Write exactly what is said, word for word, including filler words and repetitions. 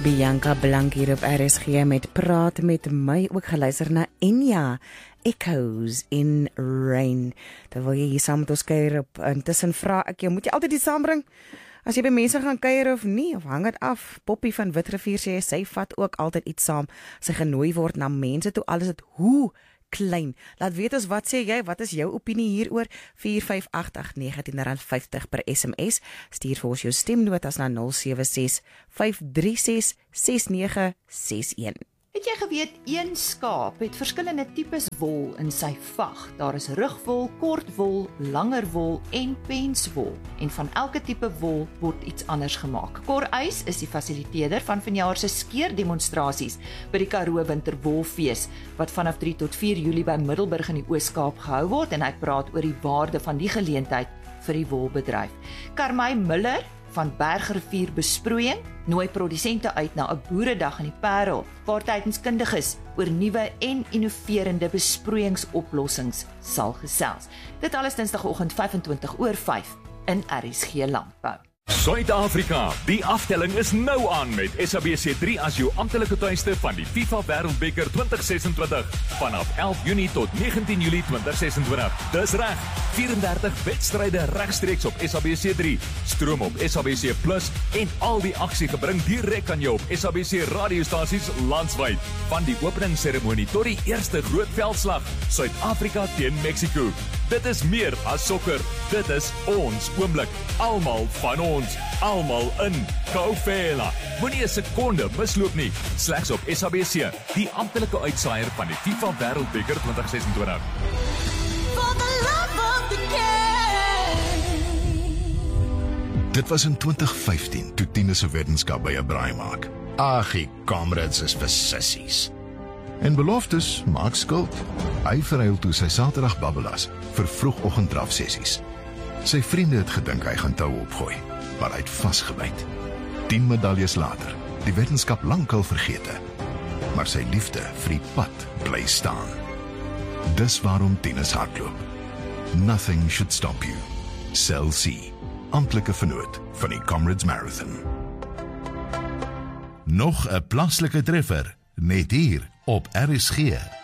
Bianca Blank hier op R S G met Praat met my, ook geluister na Enya, Echoes in Rain. Terwyl jy hier saam met ons kuier op, intussen vra ek jou, moet jy altyd iets saambring? As jy by mense gaan kuier of nie, of hang het af? Poppy van Witrivier sê, sy vat ook altyd iets saam. Sy genooi word na mense toe, alles het hoe klein. Laat weet ons, wat sê jy? Wat is jou opinie hieroor? vier vyf agt agt negentien vyftig per S M S. Stuur vir ons jou stemnotas na nul sewe ses vyf drie ses ses nege ses een. Het jy geweet, een skaap het verskillende tipes wol in sy vag. Daar is rugwol, kortwol, langer wol en penswol. En van elke tipe wol word iets anders gemaak. Cor Uys is die fasiliteerder van vanjaar se skeerdemonstrasies by die Karoo Winterwolfees, wat vanaf drie tot vier Julie by Middelburg in die Oos-Kaap gehou word, en hy praat oor die waarde van die geleentheid vir die wolbedryf. Karmay Miller van Bergrivier Besproeiing nooi produsente uit na 'n boeredag in die Parel, waar tydenskundiges oor nuwe en innoverende besproeiingsoplossings sal gesels. Dit alles Dinsdagoggend vyfentwintig oor vyf in R S G Landbou. Suid-Afrika, die aftelling is nou aan met S A B C drie as jou amptelike tuiste van die FIFA Wêreldbeker twintig ses en twintig vanaf elf Junie tot negentien Julie twintig ses en twintig. Dis reg, vyf en dertig wedstryde regstreeks op S A B C drie, stroom op S A B C Plus en al die aksie gebring direk aan jou op S A B C radiostasies landwyd. Van die openingsseremonie tot die eerste groot veldslag, Suid-Afrika teen Mexico. Dit is meer as sokker, dit is ons oomblik, almal van ons, almal in Kaufela. Moenie 'n sekonde misloop nie, slegs op S A B C, die amptelike uitsaaier van die FIFA Wêreldbeker twintig ses en twintig. Dit was in twintig vyftien, toe Tine se wetenskap by 'n braai maak. Ag, die Comrades is vir sissies. En beloftes maak skuld. Hy verhuil toe sy Saterdag babbelas vir vroegoggend drafsessies. Sy vriende het gedink hy gaan tou opgooi, maar hy het vasgebyt. Tien medaljes later, die wetenskap lankal vergete, maar sy liefde vir die pad bly staan. Dis waarom Tinus hardloop. Nothing should stop you. Cell C, amptelike vernoot van die Comrades Marathon. Nog 'n plaaslike treffer, net hier op R S G.